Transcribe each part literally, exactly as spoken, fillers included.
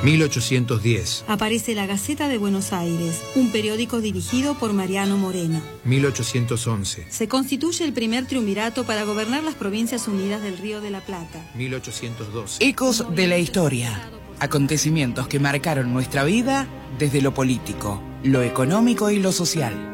mil ochocientos diez. Aparece la Gaceta de Buenos Aires, un periódico dirigido por Mariano Moreno. mil ochocientos once. Se constituye el primer triunvirato para gobernar las Provincias Unidas del Río de la Plata. mil ochocientos doce. Ecos de la historia. Acontecimientos que marcaron nuestra vida desde lo político, lo económico y lo social.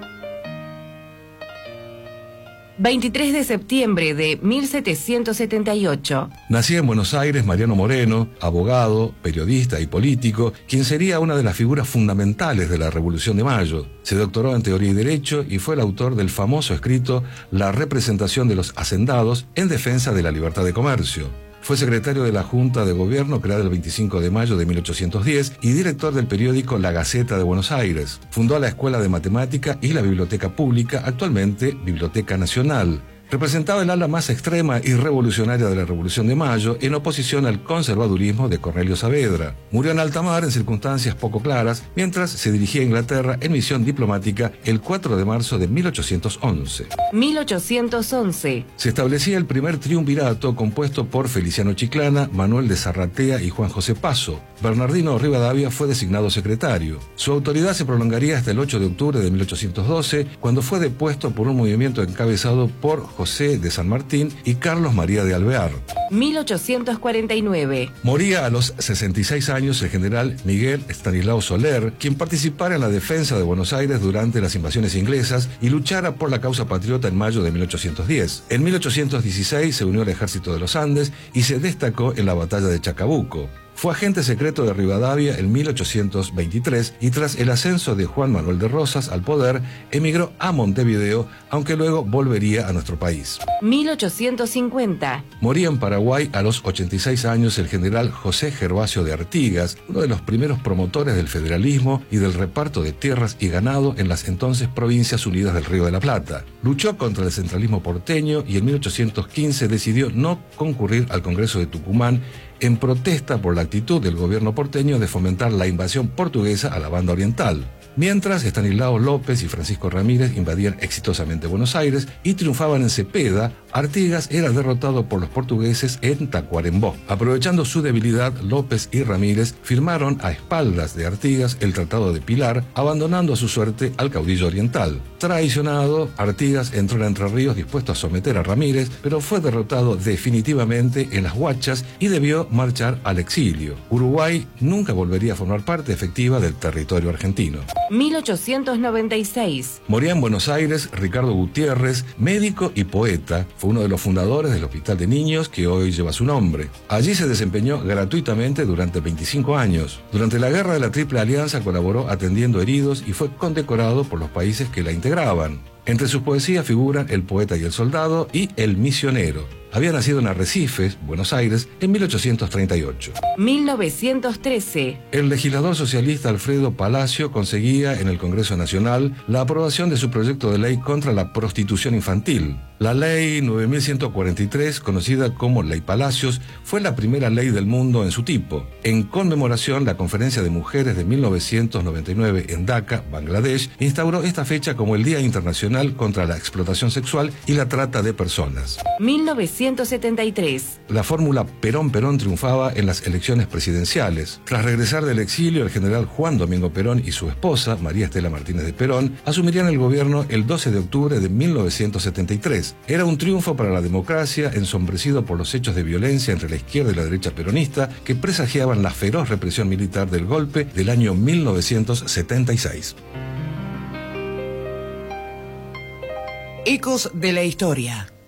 veintitrés de septiembre de mil setecientos setenta y ocho. Nacía en Buenos Aires Mariano Moreno, abogado, periodista y político, quien sería una de las figuras fundamentales de la Revolución de Mayo. Se doctoró en Teoría y Derecho y fue el autor del famoso escrito La representación de los hacendados en defensa de la libertad de comercio. Fue secretario de la Junta de Gobierno creada el veinticinco de mayo de mil ochocientos diez y director del periódico La Gaceta de Buenos Aires. Fundó la Escuela de Matemática y la Biblioteca Pública, actualmente Biblioteca Nacional. Representaba el ala más extrema y revolucionaria de la Revolución de Mayo en oposición al conservadurismo de Cornelio Saavedra. Murió en alta mar en circunstancias poco claras mientras se dirigía a Inglaterra en misión diplomática el cuatro de marzo de mil ochocientos once. mil ochocientos once. Se establecía el primer triunvirato compuesto por Feliciano Chiclana, Manuel de Zarratea y Juan José Paso. Bernardino Rivadavia fue designado secretario. Su autoridad se prolongaría hasta el ocho de octubre de mil ochocientos doce, cuando fue depuesto por un movimiento encabezado por José de San Martín y Carlos María de Alvear. mil ochocientos cuarenta y nueve. Moría a los sesenta y seis años el general Miguel Estanislao Soler, quien participara en la defensa de Buenos Aires durante las invasiones inglesas y luchara por la causa patriota en mayo de mil ochocientos diez. En mil ochocientos dieciséis se unió al ejército de los Andes y se destacó en la batalla de Chacabuco. Fue agente secreto de Rivadavia en mil ochocientos veintitrés y tras el ascenso de Juan Manuel de Rosas al poder, emigró a Montevideo, aunque luego volvería a nuestro país. mil ochocientos cincuenta. Moría en Paraguay a los ochenta y seis años el general José Gervasio de Artigas, uno de los primeros promotores del federalismo y del reparto de tierras y ganado en las entonces Provincias Unidas del Río de la Plata. Luchó contra el centralismo porteño y en mil ochocientos quince decidió no concurrir al Congreso de Tucumán en protesta por la actitud del gobierno porteño de fomentar la invasión portuguesa a la banda oriental. Mientras Estanislao López y Francisco Ramírez invadían exitosamente Buenos Aires y triunfaban en Cepeda, Artigas era derrotado por los portugueses en Tacuarembó. Aprovechando su debilidad, López y Ramírez firmaron a espaldas de Artigas el Tratado de Pilar, abandonando a su suerte al caudillo oriental. Traicionado, Artigas entró en Entre Ríos dispuesto a someter a Ramírez, pero fue derrotado definitivamente en las Huachas y debió marchar al exilio. Uruguay nunca volvería a formar parte efectiva del territorio argentino. mil ochocientos noventa y seis. Moría en Buenos Aires Ricardo Gutiérrez, médico y poeta. Fue uno de los fundadores del Hospital de Niños que hoy lleva su nombre. Allí se desempeñó gratuitamente durante veinticinco años. Durante la Guerra de la Triple Alianza colaboró atendiendo heridos y fue condecorado por los países que la integraban. Entre sus poesías figuran El poeta y el soldado y El misionero. Había nacido en Arrecifes, Buenos Aires, en mil ochocientos treinta y ocho. mil novecientos trece. El legislador socialista Alfredo Palacio conseguía en el Congreso Nacional la aprobación de su proyecto de ley contra la prostitución infantil. La ley nueve mil ciento cuarenta y tres, conocida como Ley Palacios, fue la primera ley del mundo en su tipo. En conmemoración, la Conferencia de Mujeres de mil novecientos noventa y nueve en Dhaka, Bangladesh, instauró esta fecha como el Día Internacional contra la Explotación Sexual y la Trata de Personas. mil novecientos setenta y tres. La fórmula Perón-Perón triunfaba en las elecciones presidenciales. Tras regresar del exilio, el general Juan Domingo Perón y su esposa, María Estela Martínez de Perón, asumirían el gobierno el doce de octubre de mil novecientos setenta y tres. Era un triunfo para la democracia, ensombrecido por los hechos de violencia entre la izquierda y la derecha peronista que presagiaban la feroz represión militar del golpe del año mil novecientos setenta y seis. Ecos de la historia.